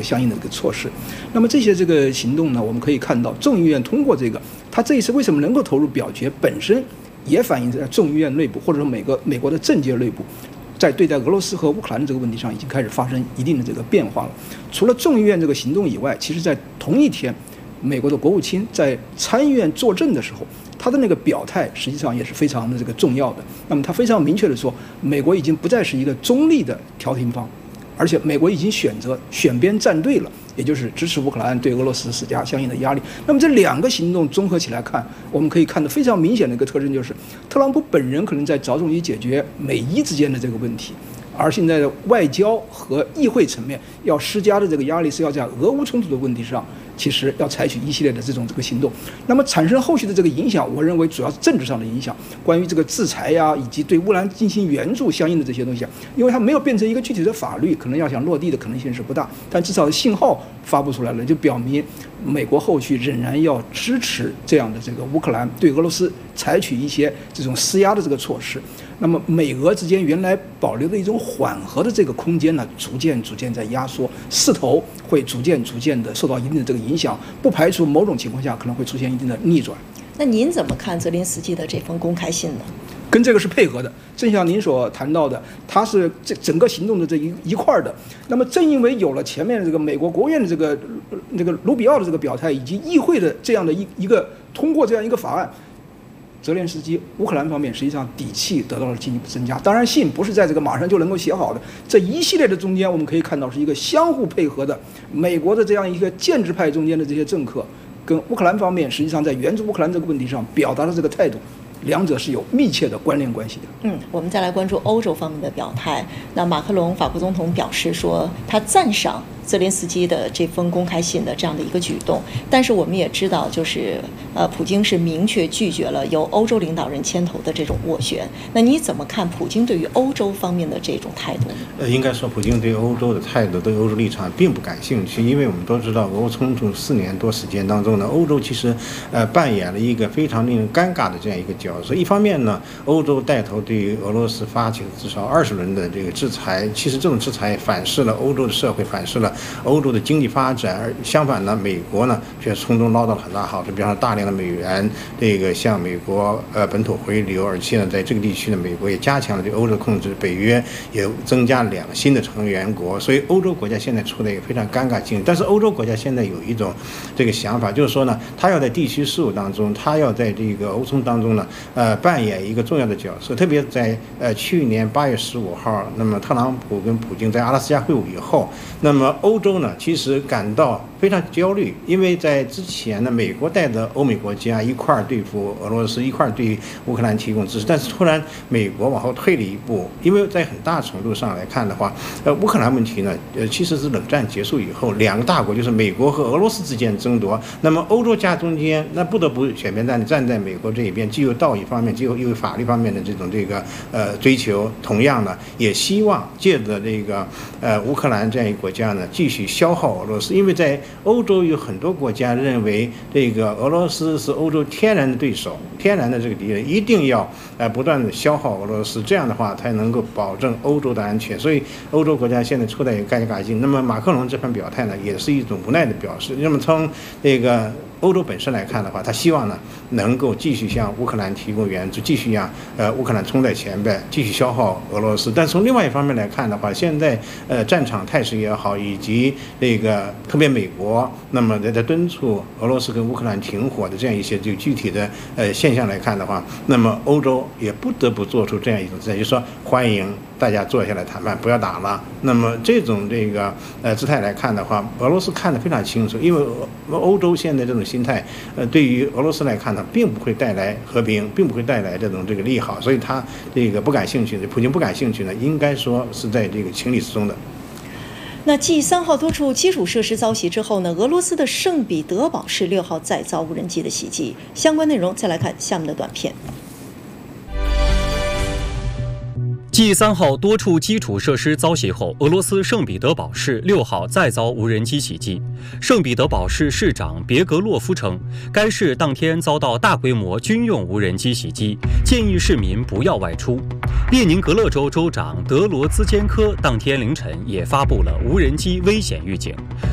相应的这个措施。那么这些这个行动呢，我们可以看到众议院通过这个，他这一次为什么能够投入表决，本身也反映在众议院内部，或者说美国的政界内部，在对待俄罗斯和乌克兰这个问题上已经开始发生一定的这个变化了。除了众议院这个行动以外，其实在同一天，美国的国务卿在参议院作证的时候，他的那个表态实际上也是非常的这个重要的。那么他非常明确的说，美国已经不再是一个中立的调停方，而且美国已经选边站队了，也就是支持乌克兰，对俄罗斯施加相应的压力。那么这两个行动综合起来看，我们可以看到非常明显的一个特征，就是特朗普本人可能在着重于解决美伊之间的这个问题，而现在的外交和议会层面要施加的这个压力是要在俄乌冲突的问题上，其实要采取一系列的这个行动。那么产生后续的这个影响，我认为主要是政治上的影响，关于这个制裁呀，以及对乌克兰进行援助相应的这些东西，因为它没有变成一个具体的法律，可能要想落地的可能性是不大，但至少信号发布出来了，就表明美国后续仍然要支持这样的这个乌克兰对俄罗斯采取一些这种施压的这个措施。那么美俄之间原来保留的一种缓和的这个空间呢，逐渐在压缩，势头会逐渐的受到一定的这个影响，不排除某种情况下可能会出现一定的逆转。 那您怎么看泽连斯基的这封公开信呢？ 跟这个是配合的，正像您所谈到的，它是这整个行动的这一块的。那么正因为有了前面的这个美国国务院的这个卢比奥的这个表态，以及议会的这样的一个通过这样一个法案，泽连斯基乌克兰方面实际上底气得到了进一步增加。当然，信不是在这个马上就能够写好的，这一系列的中间，我们可以看到是一个相互配合的，美国的这样一个建制派中间的这些政客，跟乌克兰方面实际上在援助乌克兰这个问题上表达的这个态度，两者是有密切的关联关系的。 我们再来关注欧洲方面的表态。那马克龙法国总统表示说，他赞赏泽连斯基的这封公开信的这样的一个举动，但是我们也知道，就是普京是明确拒绝了由欧洲领导人牵头的这种斡旋。那你怎么看普京对于欧洲方面的这种态度呢？ 应该说，普京对欧洲的态度、对欧洲立场并不感兴趣，因为我们都知道，俄乌冲突4年多时间当中呢，欧洲其实扮演了一个非常令人尴尬的这样一个角色。一方面呢，欧洲带头对于俄罗斯发起了至少20轮的这个制裁，其实这种制裁反噬了欧洲的社会，反噬了欧洲的经济发展，而相反呢，美国呢却从中捞到了很大好处，比方说大量的美元这个向美国本土回流，而且呢，在这个地区呢，美国也加强了对欧洲的控制，北约也增加了2个新的成员国，所以欧洲国家现在处在一个非常尴尬境地。但是欧洲国家现在有一种这个想法，就是说呢，他要在地区事务当中，他要在这个欧冲当中呢，扮演一个重要的角色。特别在去年8月15号，那么特朗普跟普京在阿拉斯加会晤以后，那么欧洲呢其实感到非常焦虑，因为在之前呢，美国带着欧美国家一块儿对付俄罗斯，一块儿对乌克兰提供支持，但是突然美国往后退了一步，因为在很大程度上来看的话，乌克兰问题呢，其实是冷战结束以后2个大国就是美国和俄罗斯之间争夺，那么欧洲夹中间，那不得不选边站在美国这一边，既有道义方面，既有法律方面的这种追求，同样呢，也希望借着这个乌克兰这样一个国家呢，继续消耗俄罗斯，因为在欧洲有很多国家认为这个俄罗斯是欧洲天然的对手，天然的这个敌人，一定要不断的消耗俄罗斯，这样的话才能够保证欧洲的安全。所以欧洲国家现在处在一个尴尬境。那么马克龙这番表态呢，也是一种无奈的表示。那么从这个欧洲本身来看的话，他希望呢能够继续向乌克兰提供援助，继续让乌克兰冲在前边，继续消耗俄罗斯。但从另外一方面来看的话，现在战场态势也好，以及这个特别美国那么在敦促俄罗斯跟乌克兰停火的这样一些就具体的现象来看的话，那么欧洲也不得不做出这样一种姿态，就是说欢迎大家坐下来谈判，不要打了。那么这种姿态来看的话，俄罗斯看得非常清楚，因为欧洲现在这种心态，对于俄罗斯来看呢，并不会带来和平，并不会带来这个利好，所以他不感兴趣的，普京不感兴趣呢，应该说是在这个情理之中的。 那继3号多处基础设施遭袭之后呢，俄罗斯的圣彼得堡市6号再遭无人机的袭击。相关内容再来看下面的短片。 继3号多处基础设施遭袭后，俄罗斯圣彼得堡市6号再遭无人机袭击。圣彼得堡市市长别格洛夫称，该市当天遭到大规模军用无人机袭击，建议市民不要外出。列宁格勒州州长德罗兹坚科当天凌晨也发布了无人机危险预警。